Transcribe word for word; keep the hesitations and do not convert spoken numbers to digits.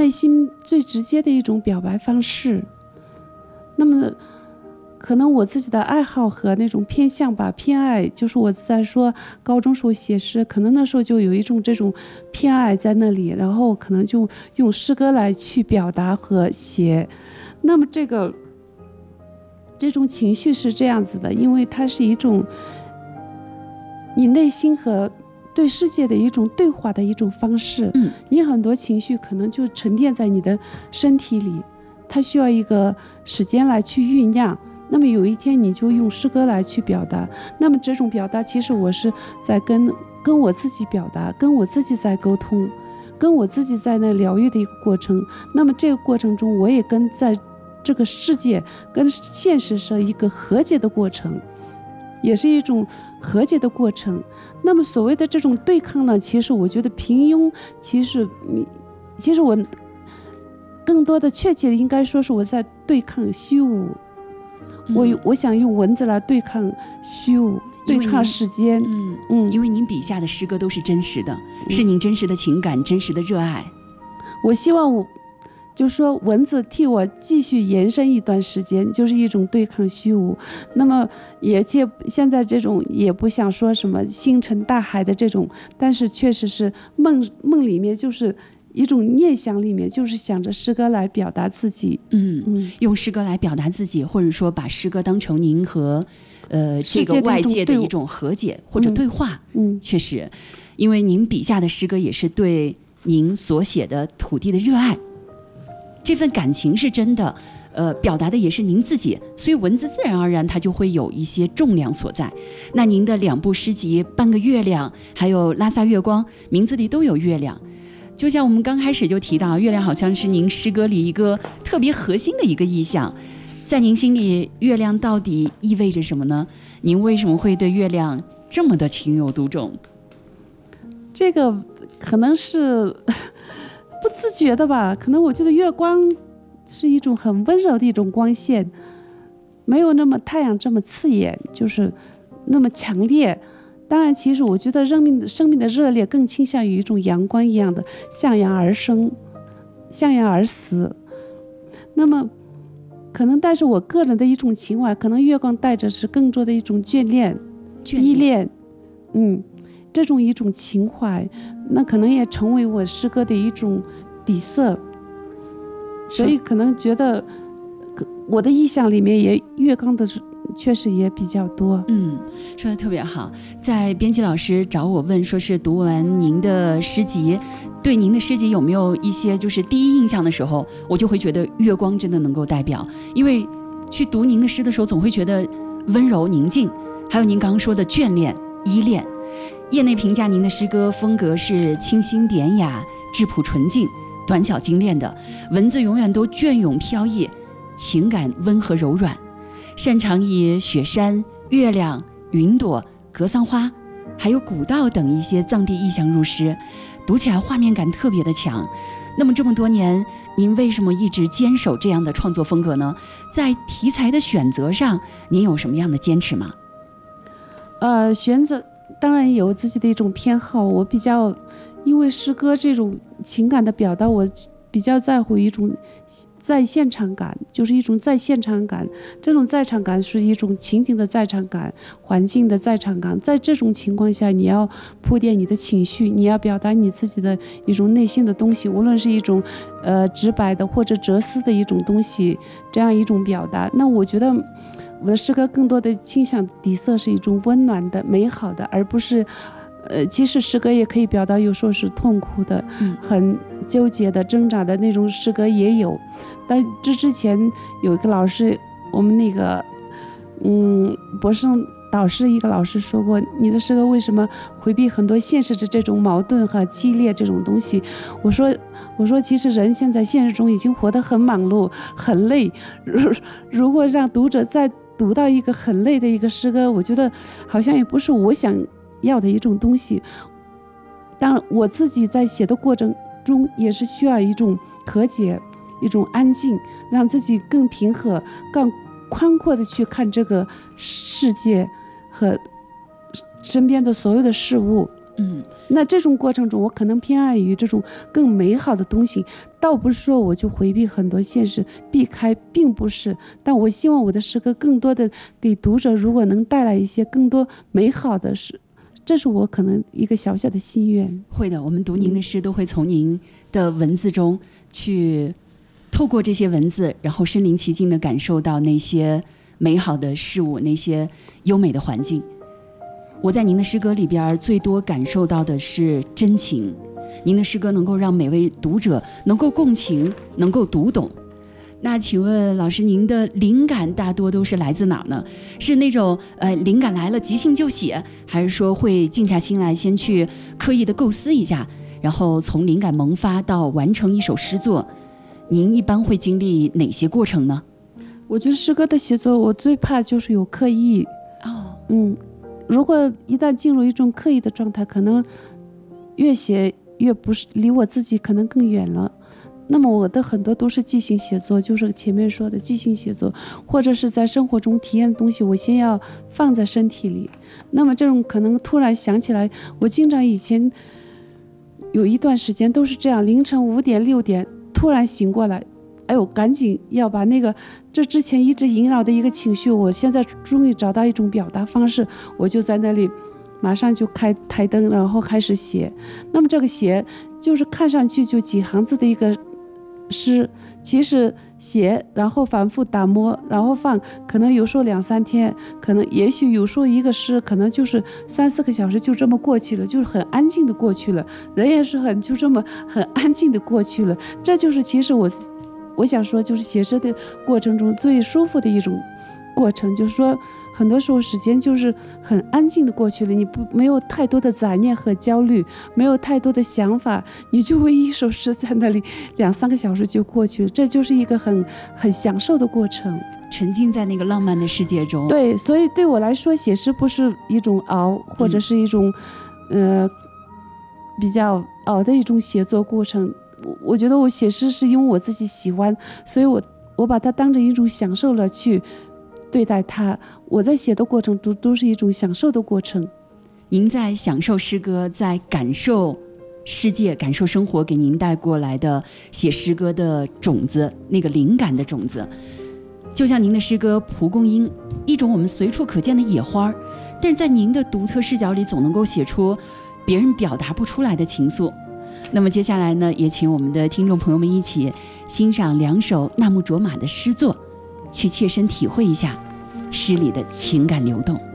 内心最直接的一种表白方式。那么可能我自己的爱好和那种偏向吧，偏爱，就是我在说高中时候写诗，可能那时候就有一种这种偏爱在那里，然后可能就用诗歌来去表达和写。那么这个这种情绪是这样子的，因为它是一种你内心和对世界的一种对话的一种方式。 嗯， 你很多情绪可能就沉淀在你的身体里，它需要一个时间来去酝酿。那么有一天你就用诗歌来去表达，那么这种表达其实我是在跟跟我自己表达，跟我自己在沟通，跟我自己在那疗愈的一个过程。那么这个过程中，我也跟在这个世界跟现实是一个和解的过程，也是一种和解的过程。那么所谓的这种对抗呢，其实我觉得平庸，其实你其实我更多的确切的应该说是我在对抗虚无。我我想用文字来对抗虚无，对抗时间。 嗯嗯，因为您笔下的诗歌都是真实的，嗯、是您真实的情感、真实的热爱。 我希望我就是说文字替我继续延伸一段时间，就是一种对抗虚无。那么也借现在这种也不想说什么星辰大海的这种，但是确实是梦梦里面就是一种念想，里面就是想着诗歌来表达自己。 嗯嗯，用诗歌来表达自己，或者说把诗歌当成您和呃这个外界的一种和解或者对话。 嗯， 确实，因为您笔下的诗歌也是对您所写的土地的热爱，这份感情是真的，呃，表达的也是您自己，所以文字自然而然它就会有一些重量所在。那您的两部诗集《半个月亮》还有《拉萨月光》，名字里都有月亮。就像我们刚开始就提到，月亮好像是您诗歌里一个特别核心的一个意象。在您心里，月亮到底意味着什么呢？您为什么会对月亮这么的情有独钟？ 这个可能是不自觉的吧，可能我觉得月光是一种很温柔的一种光线，没有那么太阳这么刺眼，就是那么强烈。当然其实我觉得生命的生命的热烈更倾向于一种阳光一样的向阳而生，向阳而死。那么可能但是我个人的一种情怀，可能月光带着是更多的一种眷恋依恋，嗯，这种一种情怀，那可能也成为我诗歌的一种底色。所以可能觉得我的意象里面也月光的确实也比较多。 嗯，说的特别好。在编辑老师找我问，说是读完您的诗集，对您的诗集有没有一些就是第一印象的时候，我就会觉得月光真的能够代表。因为去读您的诗的时候，总会觉得温柔宁静，还有您刚刚说的眷恋依恋。业内评价您的诗歌风格是清新典雅、质朴纯净、短小精炼的，文字永远都隽永飘逸，情感温和柔软，擅长以雪山、月亮、云朵、格桑花还有古道等一些藏地意象入诗，读起来画面感特别的强。那么这么多年，您为什么一直坚守这样的创作风格呢？在题材的选择上，您有什么样的坚持吗？ 呃，选择当然有自己的一种偏好，我比较因为诗歌这种情感的表达，我比较在乎一种在现场感，就是一种在现场感。这种在场感是一种情景的在场感，环境的在场感。在这种情况下，你要铺垫你的情绪，你要表达你自己的一种内心的东西，无论是一种呃直白的或者哲思的一种东西，这样一种表达。那我觉得我的诗歌更多的倾向底色是一种温暖的、美好的，而不是呃，其实诗歌也可以表达有时候是痛苦的、嗯、很纠结的、挣扎的那种诗歌也有。但这之前有一个老师，我们那个嗯博士导师一个老师说过，你的诗歌为什么回避很多现实的这种矛盾和激烈这种东西？我说我说其实人现在现实中已经活得很忙碌很累，如如果让读者再读到一个很累的一个诗歌，我觉得好像也不是我想要的一种东西。当然我自己在写的过程中也是需要一种和解，一种安静，让自己更平和更宽阔的去看这个世界和身边的所有的事物。 嗯， 那这种过程中，我可能偏爱于这种更美好的东西，倒不是说我就回避很多现实，避开，并不是。但我希望我的诗歌更多的给读者，如果能带来一些更多美好的事，这是我可能一个小小的心愿。 会的，我们读您的诗都会从您的文字中去透过这些文字，然后身临其境地感受到那些美好的事物，那些优美的环境。我在您的诗歌里边最多感受到的是真情，您的诗歌能够让每位读者能够共情，能够读懂。那请问老师，您的灵感大多都是来自哪儿呢？是那种呃灵感来了即兴就写，还是说会静下心来先去刻意的构思一下，然后从灵感萌发到完成一首诗作？您一般会经历哪些过程呢？ 我觉得诗歌的写作，我最怕就是有刻意。 哦， 嗯，如果一旦进入一种刻意的状态，可能越写越不是离我自己可能更远了。那么我的很多都是即兴写作，就是前面说的即兴写作，或者是在生活中体验的东西，我先要放在身体里。那么这种可能突然想起来，我经常以前有一段时间都是这样，凌晨五点六点突然醒过来，哎呦，赶紧要把那个这之前一直萦绕的一个情绪，我现在终于找到一种表达方式，我就在那里马上就开台灯，然后开始写。那么这个写就是看上去就几行字的一个诗，其实写然后反复打磨，然后放，可能有时候两三天，可能也许有时候一个诗可能就是三四个小时就这么过去了，就是很安静的过去了，人也是很就这么很安静的过去了。这就是其实我我想说，就是写诗的过程中最舒服的一种过程，就是说很多时候时间就是很安静的过去了，你不没有太多的杂念和焦虑，没有太多的想法，你就会一首诗在那里两三个小时就过去了，这就是一个很很享受的过程， 沉浸在那个浪漫的世界中。 对，所以对我来说，写诗不是一种熬，或者是一种、嗯、呃比较熬的一种写作过程。我我觉得我写诗是因为我自己喜欢，所以我我把它当成一种享受了去对待它，我在写的过程都都是一种享受的过程。 您在享受诗歌，在感受世界，感受生活给您带过来的写诗歌的种子，那个灵感的种子，就像您的诗歌蒲公英，一种我们随处可见的野花，但是在您的独特视角里总能够写出别人表达不出来的情愫。那么接下来呢，也请我们的听众朋友们一起欣赏两首纳木卓玛的诗作，去切身体会一下诗里的情感流动。